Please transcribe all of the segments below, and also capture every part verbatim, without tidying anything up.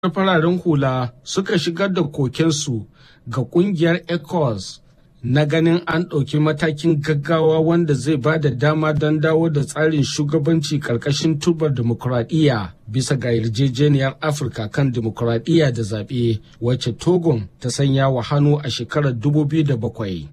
fararen hula suka shigar da kokensu ga kungiyar ECOWAS na ganin an ɗauki matakin gaggawa wanda zai ba da dama don dawo da tsarin shugabanci ƙarƙashin turbar dimokuraɗiyya bisa ga yarjejeniyar Afirka kan dimokuraɗiyya da zaɓe wacce Togon ta sanya wa hannu a shekarar dubu biyu da bakwai.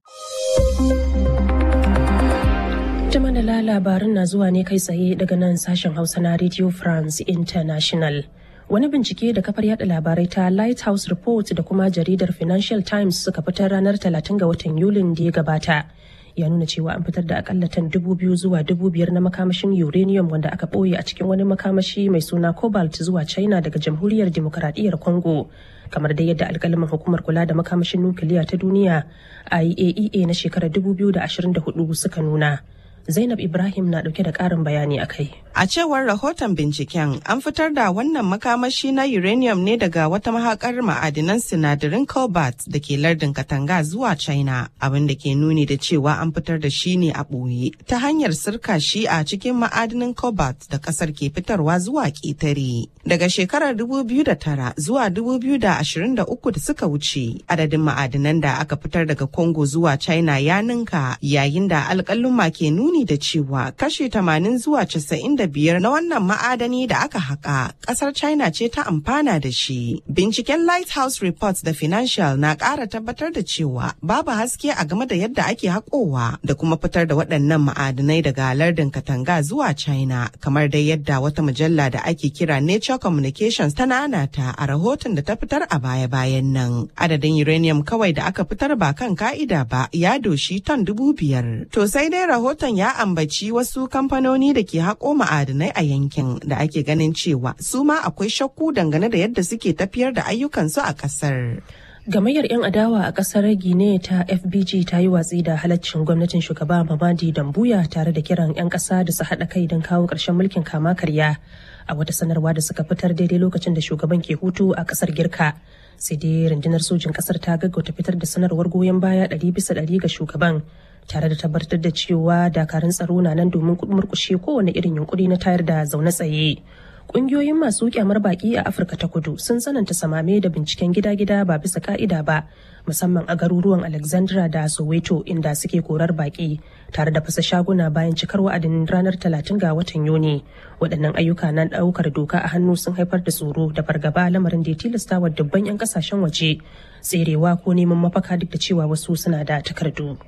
Jamanala labarin na zuwa ne kai tsaye daga nan sashen Hausa na Radio France International. Wani bincike da kafar yada labarai ta Lighthouse Report da kuma jaridar Financial Times suka fitar ranar talatin ga watan Yulin da ya gabata ya nuna cewa an fitar da akalla tan dubu biyu zuwa dubu biyar na makamashin uranium wanda aka ɓoye a cikin wani makamashi mai suna cobalt zuwa China daga Jamhuriyar Dimokuraɗiyyar Congo, kamar da yadda alƙalamin hukumar kula da makamashin nukiliya ta duniya I A E A na shekarar dubu biyu da ashirin da hudu suka nuna. Zainab Ibrahim na dauke da ƙarin bayani a kai. A cewar rahoton binciken, an fitar da wannan makamashi na uranium ne daga wata mahakar ma'adinan sinadarin cobalt da ke lardin Katanga zuwa China, abin da ke nuni da cewa an fitar da shi ne a ɓoye ta hanyar sirka shi a cikin ma'adinin cobalt da ƙasar ke fitarwa zuwa ƙetare. Daga shekarar dubu biyu da tara zuwa dubu biyu da ashirin da uku da suka wuce, adadin ma'adinan da aka fitar daga Congo zuwa China ya ninka, yayin da alƙaluma ke nuni da cewa kashi tamanin zuwa casa'in da biyar na wannan ma'adani da aka haƙa ƙasar China ce ta amfana da shi. Binciken Lighthouse Reports da Financial na ƙara tabbatar da cewa babu haske a game da yadda ake haƙowa da kuma fitar da waɗannan ma'adanai daga lardin Katanga zuwa China, kamar dai yadda wata mujalla da ake kira Nature Communications ta nanata a rahoton da ta fitar a baya-bayan nan. Adadin uranium kawai da aka fitar ba kan ka'ida ba ya doshi ton dubu biyar. To sai dai rahoton ya ambaci wasu kamfanoni da ke haƙo ma'adanai a yankin da ake ganin cewa su ma akwai shakku dangane da yadda suke tafiyar da ayyukansu a ƙasar. Gamayyar 'yan adawa a ƙasar Gine ta F B G ta yi watsi da halaccin gwamnatin shugaba Mamadi Dambuya tare da kiran 'yan ƙasa da su haɗa kai don kawo ƙarshen mulkin kama karya a wata sanarwa da suka fitar daidai lokacin da shugaban ke hutu a ƙasar Girka. Sai dai rundunar sojin ƙasar ta gaggauta fitar da sanarwar goyon baya ɗari bisa ɗari ga shugaban, tare da tabbatar da cewa dakarun tsaro na nan domin murkushe kowane irin yunkuri na tayar da zaune tsaye. Ƙungiyoyin masu kyamar baki a Afirka ta Kudu sun tsananta samame da binciken gida-gida ba bisa ka'ida ba, musamman a garuruwan Alexandra da Soweto inda suke korar baki tare da fasa shaguna bayan cikar wa'adin ranar talatin ga watan Yuni. Waɗannan ayyuka na ɗaukar doka a hannu sun haifar da tsoro da fargaba, lamarin da ya tilasta wa dubban 'yan ƙasashen waje tserewa ko neman mafaka duk da cewa wasu suna da takardu.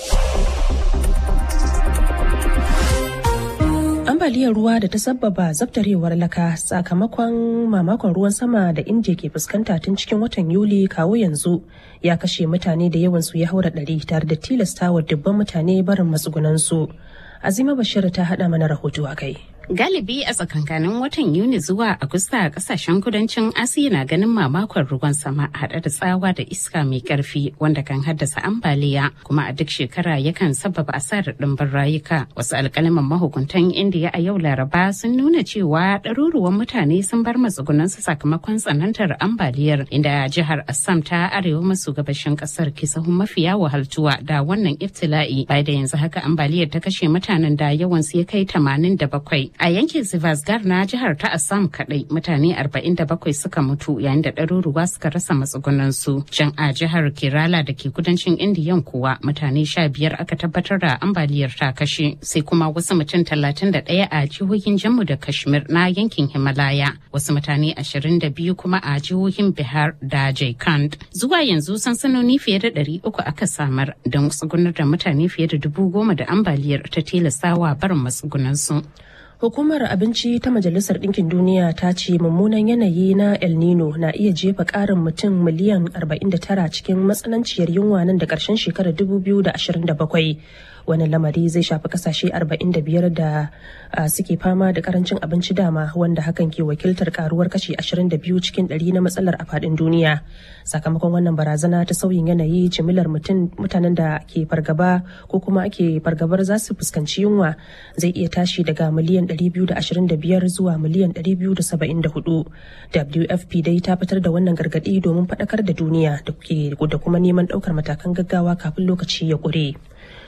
Ambaliyar ruwa da ta sabbaba zabtarewar laka sakamakon mamakon ruwan sama da India ke fuskanta tun cikin watan Yuli kawo yanzu ya kashe mutane da yawansu ya haura ɗari tare da tilastawa dubban mutane barin matsugunansu. Azima Bashir ta haɗa mana rahoto a kai. Galibi a tsakankanin watan Yuni zuwa Agusta a kasashen kudancin Asiya na ganin mamakon ruwan sama haɗe da tsawa da iska mai ƙarfi wanda kan haddasa ambaliya, kuma a duk shekara yakan sababa asarar ɗimbin rayuka. Wasu alƙalaman mahukuntan Indiya a yau Laraba sun nuna cewa ɗaruruwan mutane sun bar matsugunansu sakamakon tsanantar ambaliyar, inda jihar Assam ta arewa maso gabashin ƙasar ke sahun mafiya wahaltuwa da wannan iftila'i, bai da yanzu haka ambaliyar ta kashe mutanen da yawansu ya kai tamanin da bakwai. A yankin Sivasgar na jihar ta Assam kadai mutane arba'in da bakwai suka mutu yayin da ɗaruruwa suka rasa matsugunansu. Can a jihar Kerala da ke kudancin Indiyan kuwa mutane sha biyar aka tabbatar da ambaliyar ta kashe, sai kuma wasu mutum talatin da ɗaya a jihohin Jammu da Kashmir na yankin Himalaya, wasu mutane ashirin da biyu kuma a jihohin Bihar da Jharkhand. Zuwa yanzu sansanoni fiye da ɗari uku aka samar don tsugunar da mutane fiye da dubu goma da ambaliyar ta tilastawa barin matsugunansu. Hukumar Abinci ta Majalisar Ɗinkin Duniya ta ce mummunan yanayi na El Nino na iya jefa ƙarin mutum miliyan arba'in da tara cikin matsananciyar yunwa nan da ƙarshen shekarar dubu biyu da ashirin da bakwai. Wani lamari zai shafi kasashe arba'in da biyar da suke fama da karancin abinci dama, wanda hakan ke wakiltar karuwar kashi ashirin da biyu cikin ɗari na matsalar a faɗin duniya. Sakamakon wannan barazana ta sauyin yanayi, jimillar mutanen da ke fargaba ko kuma ake fargabar za su fuskanci yunwa zai iya tashi daga miliyan ɗari biyu da ashirin da biyar zuwa miliyan ɗari biyu da saba'in da hudu. W F P dai ta fitar da wannan gargaɗi domin faɗakar da duniya da kuma neman ɗaukar matakan gaggawa kafin lokaci ya ƙure.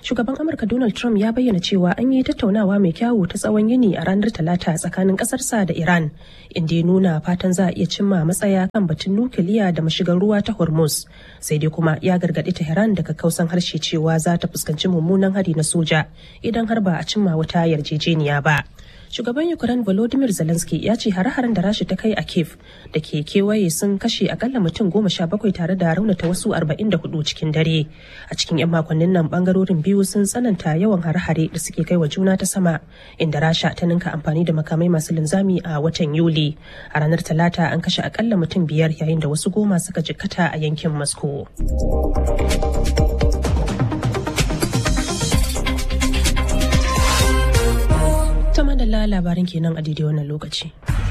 Shugaban Amurka Donald Trump ya bayyana cewa an yi tattaunawa mai kyawu ta tsawon yini a ranar Talata tsakanin ƙasarsa da Iran, inda ya nuna fatan za a iya cimma matsaya kan batun nukiliya da mashigar ruwa ta Hormuz. Sai dai kuma ya gargaɗi Tehran daga kausan harshe cewa za ta fuskanci mummunan hari na soja idan har ba a cimma wata yarjejeniya ba. Shugaban Ukraine Volodymyr Zelensky ya ce hare-haren da Rasha ta kai a Kiev da ke kewaye sun kashe akalla mutum goma sha bakwai tare da raunata wasu arba'in da hudu cikin dare. A cikin 'yan makonnin nan bangarorin biyu sun tsananta yawan hare-hare da suke kai wa juna ta sama, inda Rasha ta ninka amfani da makamai masu linzami a watan Yuli. A ranar Talata an kashe akalla mutum biyar yayin da wasu goma suka jikkata a yankin Moscow. Ta madalla labarin kenan a daidai wannan lokaci.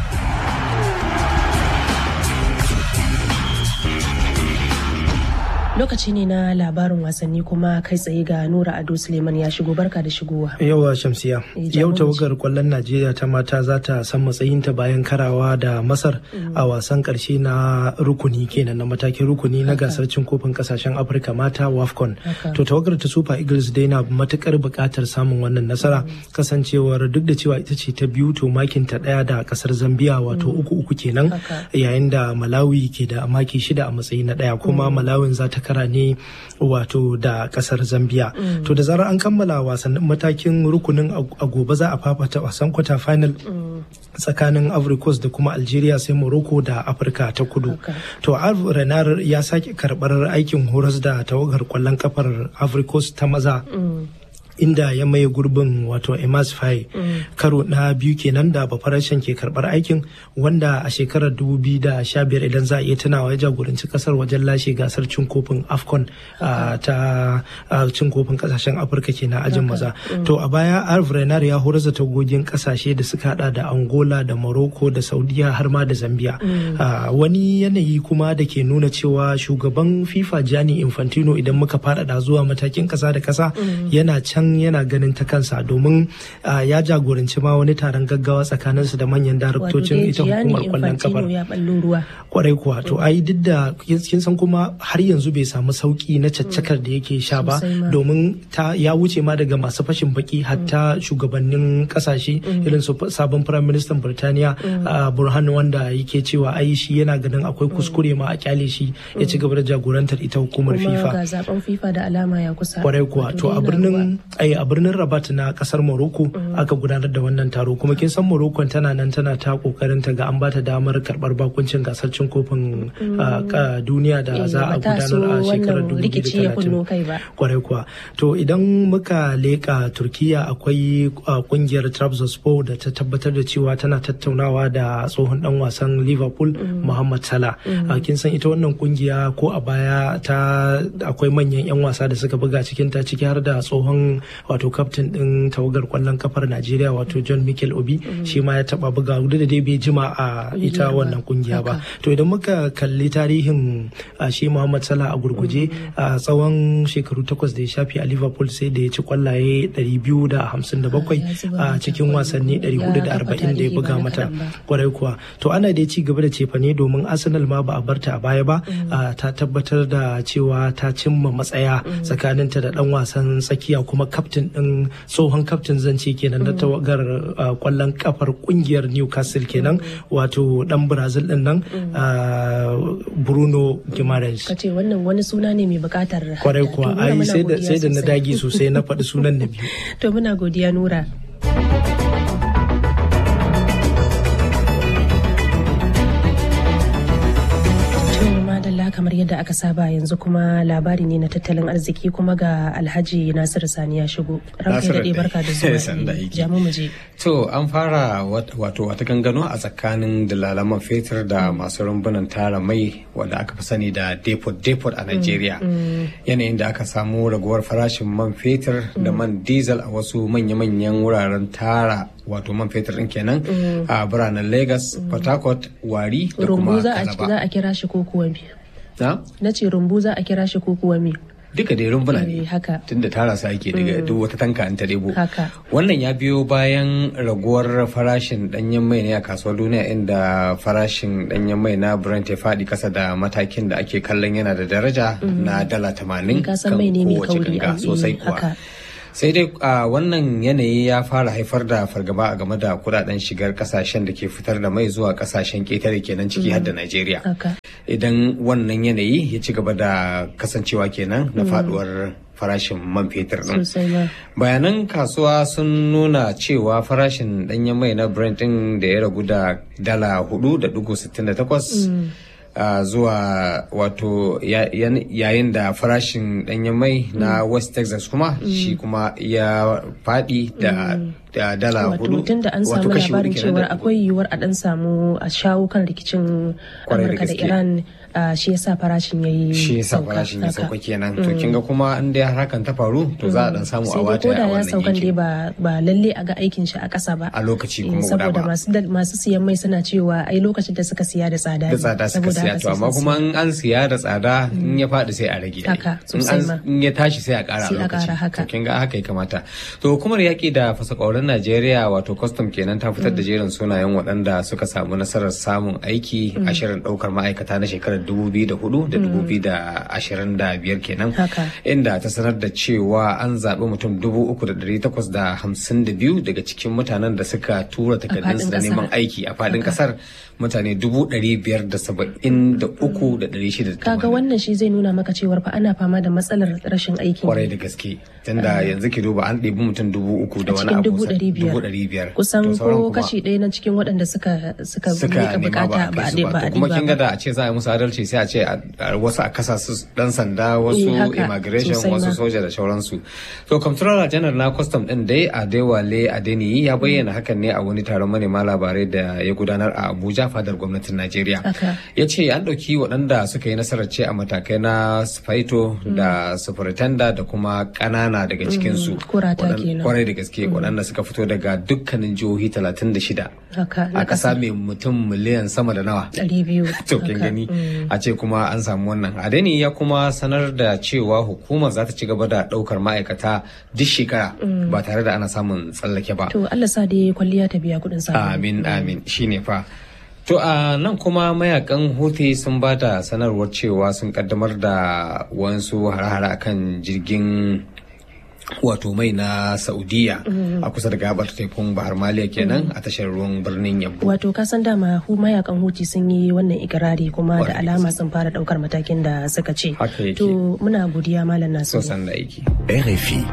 Lokaci ne na labarin wasanni kuma kai tsaye ga Nura Ado Suleiman ya shigo. Barka da shigowa. Yawa Shamsiya. Yau tawagar kwallon Najeriya ta mata za ta san matsayinta bayan karawa da Masar a wasan karshe na rukuni kenan na matakin rukuni na gasar cin kofin kasashen Afirka mata WAFCON. To tawagar ta Super Eagles dai na matukar buƙatar samun wannan nasara kasancewar duk da cewa ita ce ta biyu to makin ta daya da kasar Zambia wato uku uku kenan yayin da Malawi ke da maki shida a matsayi na daya kuma Malawin za ta kara ne wato da kasar Zambia. Mm. To da zarar an kammala wasannin matakin rukunin a gobe za a fafata wasan kwata final mm. tsakanin Ivory Coast da kuma Algeria sai Morocco da Afirka ta Kudu. Okay. To Alv Renar ya sake karbar aikin horas da tawagar kwallon kafar Ivory Coast ta maza. Mm. inda ya maye gurbin wato Emas Faye mm. karo na biyu kenan da bafarashin ke karbar aikin, wanda a shekarar dubu biyu da sha biyar idan za a iya tunawa ya jagoranci kasar wajen lashe gasar cin kofin AFCON uh, ta uh, cin kofin kasashen Afirka kenan ajin maza. Mm. To a baya Alv Renar ya horar da tagogin kasashe da suka hada da Angola da Morocco da Saudiya har ma da Zambia. Mm. Uh, wani yanayi kuma da ke nuna cewa shugaban FIFA Gianni Infantino idan muka faɗaɗa zuwa matakin kasa da kasa mm. yana can yana ganin ta kansa domin ya jagoranci ma wani taron gaggawa tsakaninsu da manyan daraktocin ita hukumar kwallon kafar. Kwarai kuwa to ai duk da kin san kuma har yanzu bai samu sauki na caccakar da yake sha ba domin ta ya wuce ma daga masu fashin baki hatta shugabannin kasashe irin su sabon Prime Minister Birtaniya Burhan wanda yake cewa ai shi yana ganin akwai kuskure ma a kyale shi ya ci gaba da jagorantar ita hukumar FIFA. Kuma ga zaben FIFA da alama ya kusa. Kwarai kuwa to a birnin ai a birnin Rabat na kasar Morocco mm. aka gudanar da wannan taro kuma kin san Morocco tana nan tana ta kokarin ta ga an bata damar karbar bakuncin gasar cin kofin mm. uh, duniya da e, za a gudanar a shekarar dubu biyu da talatin. Kwarai kuwa to idan muka leka Turkiya akwai uh, kungiyar Trabzonspor da ta tabbatar da cewa tana tattaunawa da tsohon dan wasan Liverpool mm. Mohamed Salah. Mm. Uh, kin san ita wannan kungiya ko a baya ta akwai manyan yan wasa da suka buga cikin ta ciki har da tsohon wato kaftin din tawagar kwallon kafar Najeriya wato John Mikel Obi mm. shi ma ya taba buga duk da dai bai jima a ita wannan kungiya ba. To idan muka kalli tarihin shi Mohamed Salah a gurguje a tsawon shekaru takwas da ya shafi a Liverpool sai da ya ci kwallaye ɗari biyu da hamsin da bakwai a cikin wasanni ɗari hudu da arba'in da ya buga mata. Kwarai kuwa to ana da ci gaba da cefane domin Arsenal ma ba a barta a baya ba ta tabbatar da cewa ta cimma matsaya tsakaninta da dan wasan tsakiya kuma kaftin din tsohon kaftin zance kenan na tawagar kwallon kafar kungiyar Newcastle kenan wato dan Brazil din nan Bruno Guimaraes. Kace wannan wani suna ne mai bukatar kwarai kuwa ai sai da sai da na dagi sosai na faɗi sunan na biyu. To muna godiya Nura. Kamar yadda aka saba yanzu kuma labari ne na tattalin arziki kuma ga Alhaji Nasiru Sani ya shigo. Ranka daɗe barka da zuwa. Jamu mu je. To an fara wato wata gangano a tsakanin dalalaman fetur da masu rumbunan tara mai wanda aka fi sani da depot depot a Najeriya. Yanayin da aka samu raguwar farashin man fetur da man diesel a wasu manya-manyan wuraren tara wato man fetur din kenan a biranen Lagos, Port Harcourt, Wari da kuma Calabar. Rumbu za a kira shi ko kuwa me? Na ce rumbu za a kira shi ko kuwa me? Duka dai rumbuna ne tunda tara sa ake daga duk wata tanka an ta debo. Wannan ya biyo bayan raguwar farashin danyen mai ne a kasuwar duniya inda farashin danyen mai na Brent ya faɗi kasa da matakin da ake kallon yana da daraja na dala tamanin kan kowace ganga sosai kuwa. sai dai a wannan yanayi ya fara haifar da fargaba a game da kudaden shigar kasashen da ke fitar da mai zuwa kasashen ketare kenan ciki har da Najeriya. Idan wannan yanayi ya ci gaba da kasancewa kenan na faduwar farashin man fetur din. Bayanan kasuwa sun nuna cewa farashin danyen mai na Brent din da ya ragu da dala hudu da dugu sittin da takwas Uh, zuwa wato yayin da farashin danyen mai na mm. West Texas kuma mm. shi kuma ya fadi da mm. da dala hudu. Wato tun da an samu labarin cewa akwai yiwuwar a dan samu a shawo kan rikicin Amurka da Iran uh, shi yasa farashin yayi shi yasa farashin ya sauka kenan. To kinga kuma in dai har hakan ta faru to za a dan samu a wata a wannan ya saukan dai ba ba lalle a ga aikin shi a kasa ba. A lokaci kuma guda ba. Saboda masu masu siyan mai suna cewa ai lokacin da suka siya da tsada. Da tsada suka siya to amma kuma in an siya da tsada in ya faɗi sai a rage. In ya tashi sai a ƙara a lokaci. To kin ga haka ya kamata. To hukumar yaƙi da fasakauran Najeriya wato custom kenan ta fitar da jerin sunayen waɗanda suka samu nasarar samun aiki a shirin ɗaukar ma'aikata na shekarar dubu biyu da hudu da dubu biyu da ashirin da biyar kenan. Inda ta sanar da cewa an zaɓi mutum dubu uku da ɗari takwas da hamsin da biyu daga cikin mutanen da suka tura takardunsu da neman aiki a faɗin ƙasar. Mutane dubu ɗari biyar da saba'in da uku da ɗari shida. Kaga wannan shi zai nuna maka cewar fa ana fama da matsalar rashin aiki. Kwarai da gaske. Tunda yanzu ki duba an ɗebi mutum dubu uku da wani abu. Dubu ɗari biyar. Kusan ko kashi ɗaya na cikin waɗanda suka suka miƙa bukata ba a ba a kuma kin ga da a ce za a yi musu adalci sai a ce wasu a kasa su dan sanda wasu immigration wasu soja da sauransu. To comptroller general na custom din dai Adewale Adeniyi ya bayyana hakan ne a wani taron manema labarai da ya gudanar a Abuja fadar gwamnatin Najeriya. Ya ce an ɗauki waɗanda suka yi nasarar ce a matakai na Sufeto da Superintendent da kuma ƙanana daga cikinsu. Kwarai da gaske waɗanda suka fito daga dukkanin jihohi talatin da shida. A ƙasa mai mutum miliyan sama da nawa. Ɗari biyu. To kin gani a ce kuma an samu wannan. Adeni ya kuma sanar da cewa hukumar za ta ci gaba da ɗaukar ma'aikata duk shekara ba tare da ana samun tsallake ba. To Allah sa dai kwalliya ta biya kuɗin sa. Amin amin shine fa. To a nan kuma mayakan Houthi sun ba da sanarwar cewa sun kaddamar da wasu hare-hare akan jirgin wato mai na Saudiya a kusa da gabar tekun Bahar Maliya kenan a tashar ruwan birnin Yambu. Wato ka san dama hu mayakan Houthi sun yi wannan ikirari kuma da alama sun fara daukar matakin da suka ce. To muna godiya Malam Nasiru. Sosan da aiki. R F I.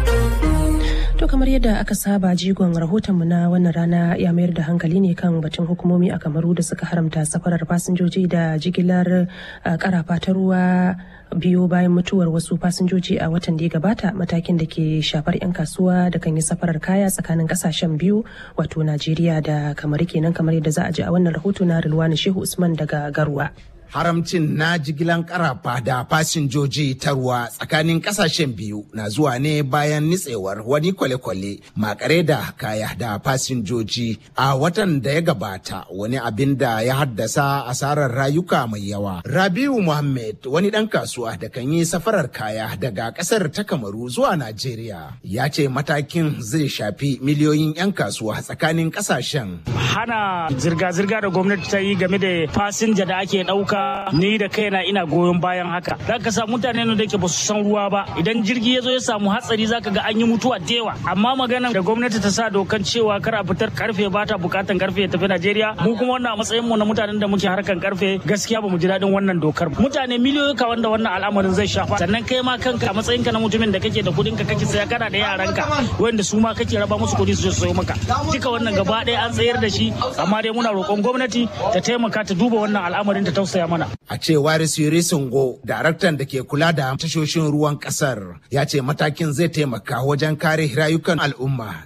To kamar yadda aka saba jigon rahotonmu na wannan rana ya mayar da hankali ne kan batun hukumomi a Kamaru da suka haramta safarar fasinjoji da jigilar karafa ta ruwa biyo bayan mutuwar wasu fasinjoji a watan da ya gabata, matakin da ke shafar 'yan kasuwa da kan yi safarar kaya tsakanin kasashen biyu wato Najeriya da Kamaru kenan, kamar yadda za a ji a wannan rahoto na Rilwani Shehu Usman daga Garwa. Haramcin na jigilan karafa da fasinjoji ta ruwa tsakanin kasashen biyu na zuwa ne bayan nitsewar wani kwale-kwale makare da kaya da fasinjoji a watan da ya gabata, wani abin da ya haddasa asarar rayuka mai yawa. Rabiu Muhammad, wani ɗan kasuwa da kan yi safarar kaya daga ƙasar ta Kamaru zuwa Najeriya, ya ce matakin zai shafi miliyoyin 'yan kasuwa tsakanin kasashen. Hana zirga-zirga da gwamnati ta yi game da fasinja da ake ɗauka, ni da kaina ina goyon bayan haka. Za ka samu mutane da ke ba su san ruwa ba, idan jirgi ya zo ya samu hatsari za ka ga an yi mutuwa da yawa. Amma maganan da gwamnati ta sa dokan cewa kar a fitar karfe ba ta bukatan karfe ya tafi Najeriya, mu kuma wannan a matsayin mu na mutanen da muke harkan karfe gaskiya ba mu ji daɗin wannan dokar. Mutane miliyoyi ka wanda wannan al'amarin zai shafa, sannan kai ma kanka a matsayinka na mutumin da kake da kuɗin ka kake saya, kana da yaranka wanda su ma kake raba musu kuɗi su sayo maka. Duka wannan gaba ɗaya an tsayar da shi, amma dai muna roƙon gwamnati ta taimaka ta duba wannan al'amarin ta tausaya mana. A cewar Siri Sungo, daraktan da ke kula da tashoshin ruwan kasar, ya ce matakin zai taimaka wajen kare rayukan al'umma.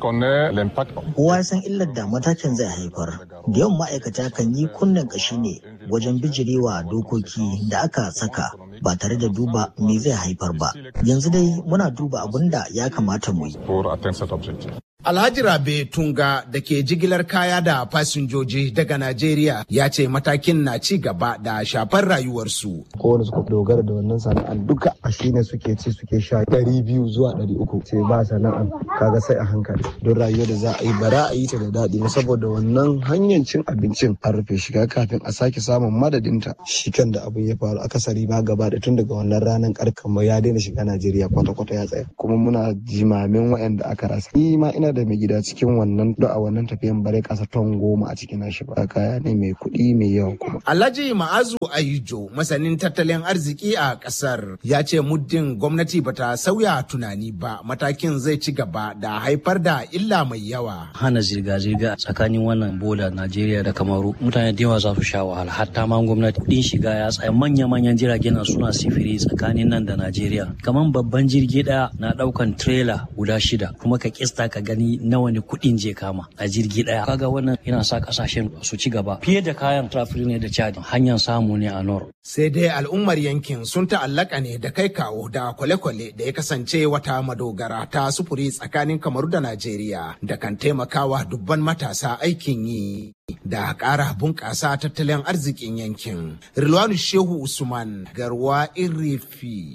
Kowa san illar da matakin zai haifar. Da yawan ma'aikata kan yi kunnen kashi ne wajen bijirewa dokoki da aka saka ba tare da duba me zai haifar ba. Yanzu dai muna duba abin da ya kamata mu yi. Alhaji Rabe Tunga da ke jigilar kaya da fasinjoji daga Najeriya ya ce matakin na ci gaba da shafar rayuwarsu. Kowane suka dogara da wannan sana'an duka a shi ne suke ci suke sha ɗari biyu zuwa ɗari uku. Sai ba sana'an kaga sai a hankali. Don rayuwar da za a yi bara a yi ta da daɗi ne saboda wannan hanyar cin abincin an rufe shiga kafin a sake samun madadinta. Shi kan da abin ya faru akasari ma gaba da tun daga wannan ranar karkan ya daina shiga Najeriya kwata-kwata ya tsaya. Kuma muna jimamin waɗanda aka rasa. Ni ma ina da mai gida cikin wannan da a wannan tafiyan bare kasa ton goma a cikin nashi ba kaya ne mai kuɗi mai yawa kuma. Alhaji Ma'azu Ayijo masanin tattalin arziki a ƙasar ya ce muddin gwamnati bata sauya tunani ba matakin zai ci gaba da haifar da illa mai yawa. Hana zirga-zirga tsakanin wannan boda Najeriya da Kamaru mutane da yawa za su sha wahala hatta ma gwamnati kuɗin shiga ya tsaya manya-manyan jiragen nan suna sifiri tsakanin nan da Najeriya kamar babban jirgi ɗaya na ɗaukan trailer guda shida kuma ka kista ka gani nawa ne kuɗin je kama a jirgi ɗaya kaga wannan yana sa kasashen su ci gaba fiye da kayan traffic ne da Chad hanyar samu ne a nor. Sai dai al'ummar yankin sun ta'allaka ne da kai kawo da kwale-kwale da ya kasance wata madogara ta sufuri tsakanin Kamaru da Najeriya da kan taimakawa dubban matasa aikin yi da ƙara bunƙasa tattalin arzikin yankin. Rilwanu Shehu Usman Garwa Irifi.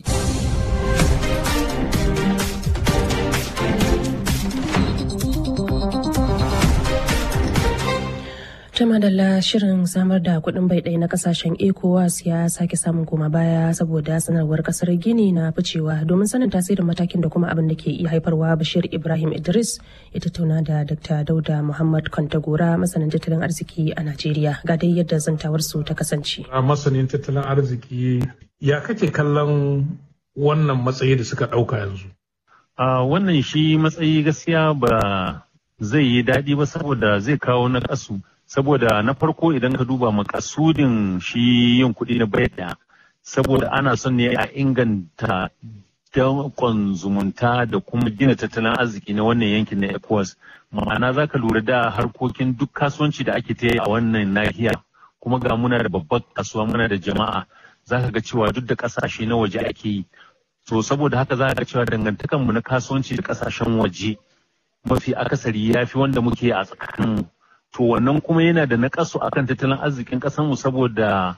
ta madalla shirin samar da kuɗin bai ɗaya na kasashen ecowas ya sake samun koma baya saboda sanarwar kasar gini na ficewa domin sanin tasirin matakin da kuma abin da ke iya haifarwa. Bashir Ibrahim Idris ya tattauna da Dr. Dauda Muhammad Kwantagora masanin tattalin arziki a Najeriya ga dai yadda zantawar su ta kasance. A masanin tattalin arziki ya kake kallon wannan matsayi da suka ɗauka yanzu? A wannan shi matsayi gaskiya ba zai yi daɗi ba saboda zai kawo na ƙasu. Saboda na farko idan ka duba makasudin shi yin kuɗi na bai ɗaya saboda ana son ne a inganta dankon zumunta da kuma gina tattalin arziki na wannan yankin na ECOWAS. Ma'ana za ka lura da harkokin duk kasuwanci da ake ta yi a wannan nahiya kuma ga muna da babbar kasuwa muna da jama'a za ka ga cewa duk da ƙasashe na waje ake yi. To saboda haka za ka ga cewa dangantakanmu na kasuwanci da ƙasashen waje mafi akasari ya fi wanda muke a tsakaninmu. To wannan kuma yana da naƙasu akan tattalin arzikin ƙasarmu saboda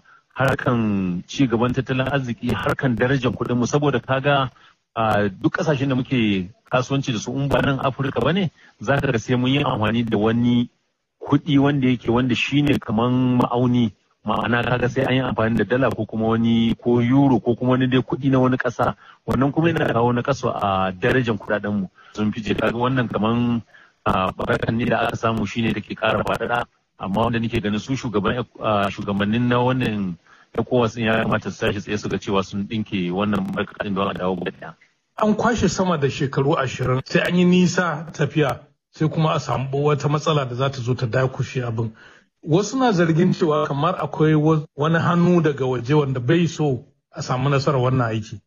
harkan ci gaban tattalin arziki harkan darajar kuɗinmu saboda kaga a duk ƙasashen da muke kasuwanci da su in ba nan Afirka ba ne za ka ga sai mun yi amfani da wani kuɗi wanda yake wanda shine kaman ma'auni ma'ana kaga sai an yi amfani da dala ko kuma wani ko euro ko kuma wani dai kuɗi na wani ƙasa wannan kuma yana kawo naƙasu a darajar kuɗaɗenmu sun fice kaga wannan kaman a barakan ne da aka samu shine da ke kara faɗaɗa amma wanda nake ganin su shugabannin na wannan ECOWAS ya kamata su tashi tsaye su ga cewa sun ɗinke wannan barkaɗin don a dawo ɗaya. An kwashe sama da shekaru ashirin sai an yi nisa tafiya sai kuma a samu wata matsala da za ta zo ta dakushe abin. Wasu na zargin cewa kamar akwai wani hannu daga waje wanda bai so a samu nasarar wannan aiki.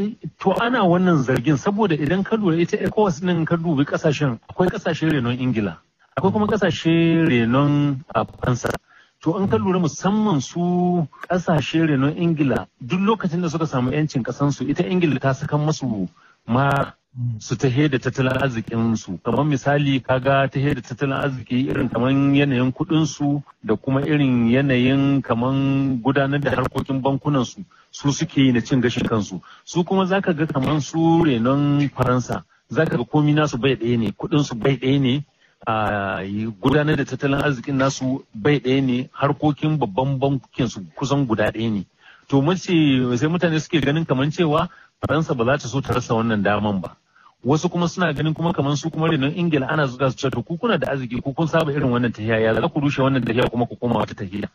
To ana wannan zargin saboda idan ka lura ita ECOWAS ɗin ka dubi kasashen akwai kasashen renon Ingila akwai kuma kasashe renon Faransa. To an ka lura musamman su kasashe renon Ingila duk lokacin da suka samu yancin kasansu ita Ingila ta saka masu ma su ta da tattalin arzikin su kamar misali kaga ta da tattalin arziki irin kamar yanayin kuɗin su da kuma irin yanayin kamar gudanar da harkokin bankunan su su suke yi na cin gashin kansu su kuma zaka ga kamar su renon Faransa zaka ga komi nasu bai ɗaya ne kuɗin su bai ɗaya ne a gudanar da tattalin arzikin nasu bai ɗaya ne harkokin babban bankin su kusan guda ɗaya ne to mace sai mutane suke ganin kamar cewa Faransa ba za ta so ta rasa wannan daman ba wasu kuma suna ganin kuma kamar su kuma renon Ingila ana zuga su cewa to ku kuna da arziki ku kun saba irin wannan tahiya ya za ku rushe wannan tahiya kuma ku koma wata tahiya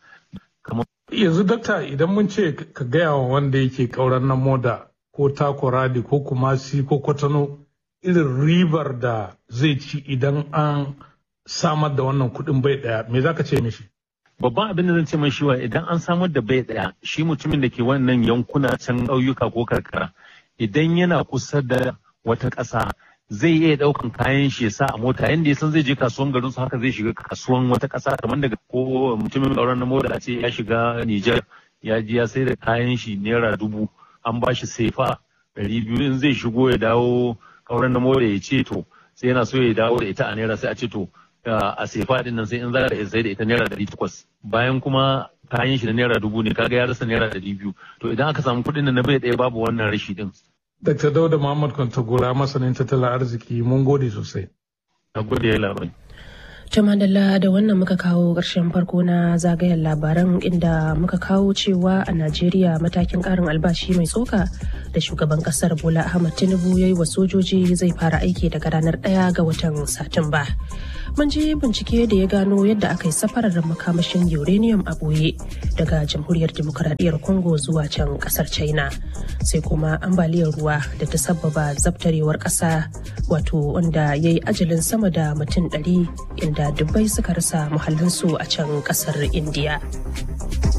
yanzu dakta idan mun ce ka gaya wa wanda yake kauran na moda ko takoradi ko kumasi ko kwatano irin ribar da zai ci idan an samar da wannan kuɗin bai ɗaya me za ka ce mishi? Babban abin da zan ce mai shiwa idan an samar da bai ɗaya shi mutumin da ke wannan yankuna can ƙauyuka ko karkara idan yana kusa da wata ƙasa zai iya ɗaukan kayan shi sa a mota yadda ya san zai je kasuwan garin su haka zai shiga kasuwan wata ƙasa kamar daga ko mutumin ɗauran na mota ce ya shiga Nijar ya ji ya sai da kayan shi naira dubu an ba shi sefa ɗari biyu in zai shigo ya dawo ƙauran na mota ya ce to sai yana so ya dawo da ita a naira sai a ce to a sefa din nan sai in za ka sai da ita naira ɗari takwas bayan kuma kayan shi na naira dubu ne kaga ya rasa naira ɗari biyu to idan aka samu kuɗin nan na bai ɗaya babu wannan rashi din. Dakta Dauda Muhammad Kwantagora masanin tattalin arziki mun gode sosai. Na gode ya labai. Jamadalla da wannan muka kawo ƙarshen farko na zagayen labaran inda muka kawo cewa a Najeriya matakin ƙarin albashi mai tsoka da shugaban ƙasar Bola Ahmed Tinubu ya yi wa sojoji zai fara aiki daga ranar ɗaya ga watan Satumba. Mun ji bincike da ya gano yadda aka yi safarar makamashin uranium a ɓoye daga Jamhuriyar Dimokuraɗiyyar Congo zuwa can ƙasar China. Sai kuma ambaliyar ruwa da ta sabbaba zabtarewar ƙasa wato wanda ya yi ajalin sama da mutum ɗari inda dubbai suka rasa muhallinsu a can kasar India.